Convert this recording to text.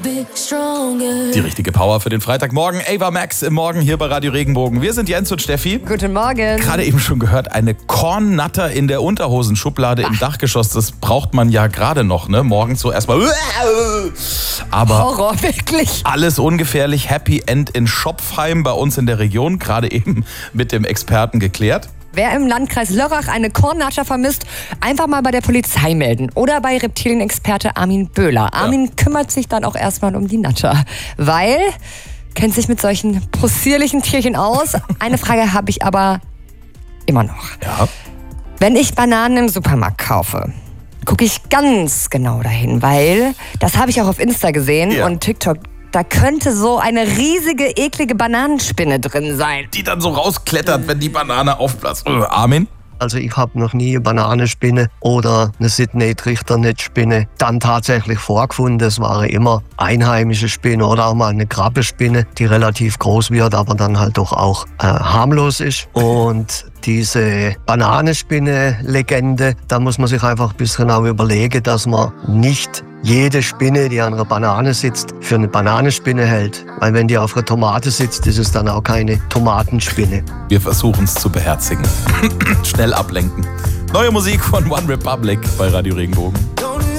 Die richtige Power für den Freitagmorgen. Ava Max im Morgen hier bei Radio Regenbogen. Wir sind Jens und Steffi. Guten Morgen. Gerade eben schon gehört, eine Kornnatter in der Unterhosenschublade im Dachgeschoss. Das braucht man ja gerade noch, ne? Morgens so erstmal. Aber Horror, wirklich. alles ungefährlich. Happy End in Schopfheim bei uns in der Region. Gerade eben mit dem Experten geklärt. Wer im Landkreis Lörrach eine Kornnatter vermisst, einfach mal bei der Polizei melden. Oder bei Reptilienexperte Armin Böhler. Armin kümmert sich dann auch erstmal um die Natter. Weil, kennt sich mit solchen possierlichen Tierchen aus. Eine Frage habe ich aber immer noch. Ja. Wenn ich Bananen im Supermarkt kaufe, gucke ich ganz genau dahin, weil das habe ich auch auf Insta gesehen und TikTok. Da könnte so eine riesige, eklige Bananenspinne drin sein. Die dann so rausklettert, wenn die Banane aufplatzt. Armin? Also ich habe noch nie eine Bananenspinne oder eine Sydney-Trichternetzspinne dann tatsächlich vorgefunden. Es waren immer einheimische Spinnen oder auch mal eine Krabbenspinne, die relativ groß wird, aber dann halt doch auch harmlos ist. Und diese Bananenspinne-Legende, da muss man sich einfach ein bisschen auch überlegen, dass man nicht jede Spinne, die an einer Banane sitzt, für eine Bananenspinne hält. Weil wenn die auf einer Tomate sitzt, ist es dann auch keine Tomatenspinne. Wir versuchen es zu beherzigen. Schnell ablenken. Neue Musik von One Republic bei Radio Regenbogen.